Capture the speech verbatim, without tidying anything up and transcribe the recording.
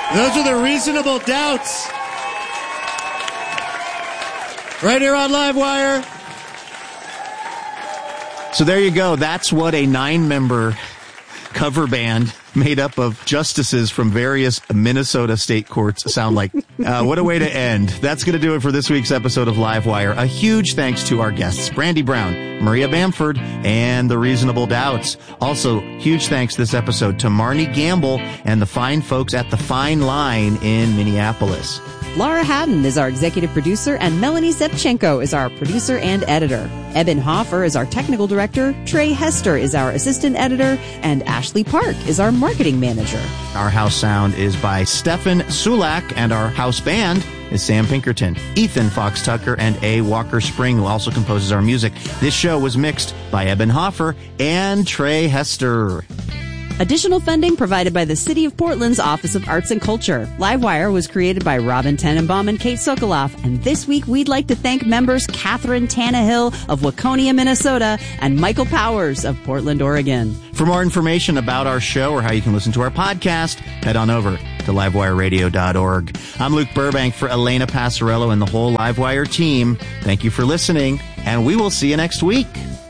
Those are the Reasonable Doubts. Right here on Livewire. So there you go. That's what a nine-member cover band made up of justices from various Minnesota state courts sound like. Uh, what a way to end. That's going to do it for this week's episode of Livewire. A huge thanks to our guests, Brandy Brown, Maria Bamford, and the Reasonable Doubts. Also, huge thanks this episode to Marnie Gamble and the fine folks at The Fine Line in Minneapolis. Laura Haddon is our executive producer, and Melanie Zepchenko is our producer and editor. Eben Hoffer is our technical director, Trey Hester is our assistant editor, and Ashley Park is our marketing manager. Our house sound is by Stefan Sulak, and our house band is Sam Pinkerton, Ethan Fox Tucker, and A. Walker Spring, who also composes our music. This show was mixed by Eben Hoffer and Trey Hester. Additional funding provided by the City of Portland's Office of Arts and Culture. Livewire was created by Robin Tenenbaum and Kate Sokoloff. And this week, we'd like to thank members Catherine Tannehill of Waconia, Minnesota, and Michael Powers of Portland, Oregon. For more information about our show or how you can listen to our podcast, head on over to livewire radio dot org. I'm Luke Burbank for Elena Passarello and the whole Livewire team. Thank you for listening, and we will see you next week.